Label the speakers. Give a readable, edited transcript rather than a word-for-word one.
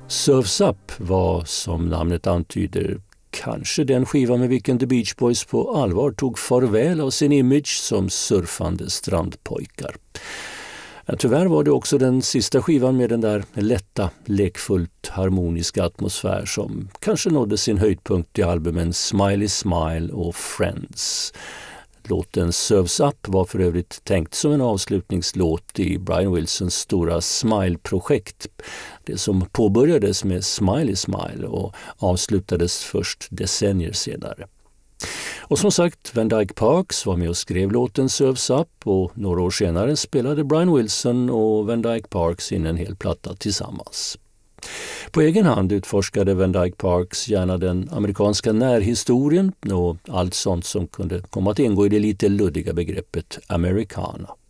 Speaker 1: Surf's Up var, som namnet antyder, kanske den skiva med vilken The Beach Boys på allvar tog farväl av sin image som surfande strandpojkar. Tyvärr var det också den sista skivan med den där lätta, lekfullt harmoniska atmosfär som kanske nådde sin höjdpunkt i albumen Smiley Smile och Friends. Låten Surf's Up var för övrigt tänkt som en avslutningslåt i Brian Wilsons stora Smile-projekt. Det som påbörjades med Smiley Smile och avslutades först decennier senare. Och som sagt, Van Dyke Parks var med och skrev låten Surf's Up och några år senare spelade Brian Wilson och Van Dyke Parks in en hel platta tillsammans. På egen hand utforskade Van Dyke Parks gärna den amerikanska närhistorien och allt sånt som kunde komma att ingå i det lite luddiga begreppet Americana.